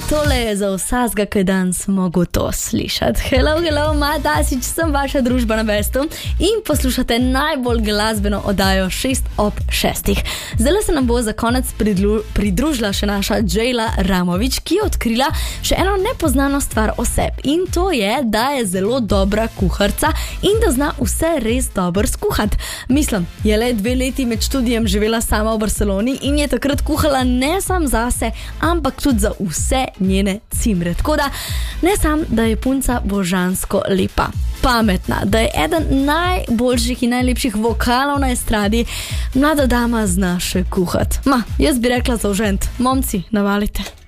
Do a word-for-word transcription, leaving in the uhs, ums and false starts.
tole je za vsakega, ki je danes mogel to slišati. Hello, hello, Mata Asič, sem vaša družba na Bestu in poslušate najbolj glasbeno oddajo šest ob šestih. Zdaj se nam bo za konec pridlu, pridružila še naša Jayla Ramovič, ki je odkrila še eno nepoznano stvar o sebi. In to je, da je zelo dobra kuharca in da zna vse res dobro skuhati. Mislim, je le dve leti med študijem živela sama v Barceloni in je takrat kuhala ne sam zase, ampak tudi za vse njene cimre. Tako da ne sam, da je punca božansko lepa, pametna, da je eden najboljših in najlepših vokalov na estradi, mlada dama zna še kuhati. Ma, jaz bi rekla zaužent, momci, navalite.